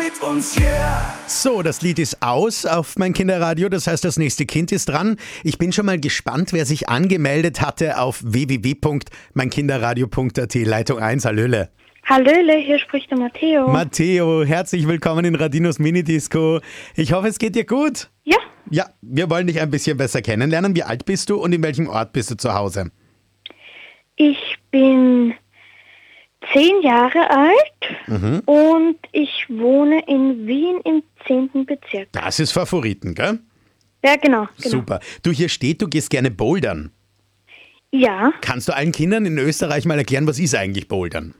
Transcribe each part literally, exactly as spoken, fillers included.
mit uns, yeah. So, das Lied ist aus auf mein Kinderradio, das heißt, das nächste Kind ist dran. Ich bin schon mal gespannt, wer sich angemeldet hatte auf w w w punkt mein kinderradio punkt a t. Leitung eins, hallöle. Hallöle, hier spricht der Matteo. Matteo, herzlich willkommen in Radinos Minidisco. Ich hoffe, es geht dir gut. Ja, Ja, wir wollen dich ein bisschen besser kennenlernen. Wie alt bist du und in welchem Ort bist du zu Hause? ich bin zehn Jahre alt Mhm. und ich wohne in Wien im zehnten Bezirk. Das ist Favoriten, gell? Ja, genau. genau. Super. Du, hier steht, du gehst gerne bouldern. Ja, Kannst du allen Kindern in Österreich mal erklären, was ist eigentlich Bouldern?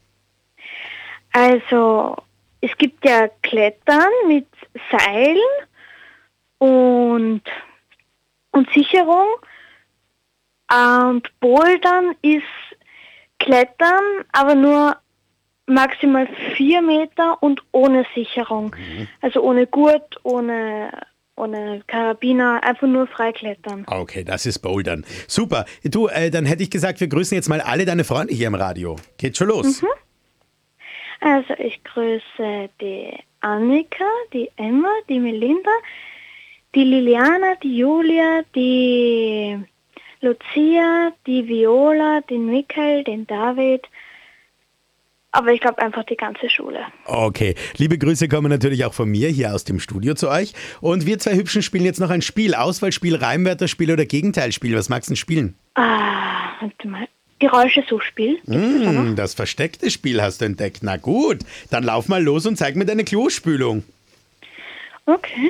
also es gibt ja Klettern mit Seilen und, und Sicherung. Und Bouldern ist Klettern, aber nur maximal vier Meter und ohne Sicherung. Also ohne Gurt, ohne, ohne Karabiner, einfach nur frei klettern. Okay, das ist Bouldern. Super. Du, äh, dann hätte ich gesagt, wir grüßen jetzt mal alle deine Freunde hier im Radio. Geht schon los. Also ich grüße die Annika, die Emma, die Melinda, die Liliana, die Julia, die Lucia, die Viola, den Michael, den David. Aber ich glaube einfach die ganze Schule. Okay, liebe Grüße kommen natürlich auch von mir hier aus dem Studio zu euch. Und wir zwei Hübschen spielen jetzt noch ein Spiel. Auswahlspiel, Reimwörterspiel oder Gegenteilspiel. Was magst du denn spielen? Ah, warte mal. Geräuschesuchspiel. Mm, das versteckte Spiel hast du entdeckt. Na gut, dann lauf mal los und zeig mir deine Klospülung. Okay.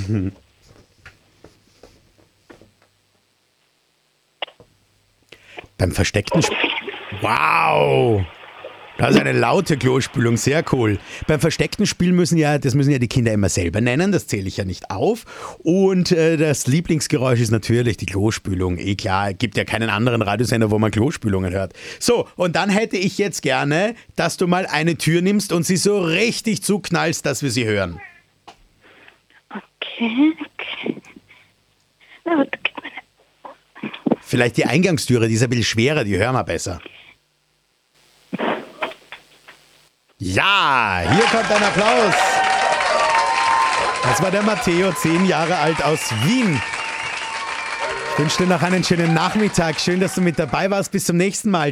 Beim versteckten Spiel. Wow! Das ist eine laute Klospülung, sehr cool. Beim versteckten Spiel müssen ja, das müssen ja die Kinder immer selber nennen, das zähle ich ja nicht auf. Und äh, das Lieblingsgeräusch ist natürlich die Klospülung. Eh klar, gibt ja keinen anderen Radiosender, wo man Klospülungen hört. So, und dann hätte ich jetzt gerne, dass du mal eine Tür nimmst und sie so richtig zuknallst, dass wir sie hören. Okay, okay. Na gut, gib mir eine. Vielleicht die Eingangstüre, die ist ein bisschen schwerer, die hören wir besser. Ja, hier kommt ein Applaus. Das war der Matteo, zehn Jahre alt aus Wien. Ich wünsche dir noch einen schönen Nachmittag. Schön, dass du mit dabei warst. Bis zum nächsten Mal.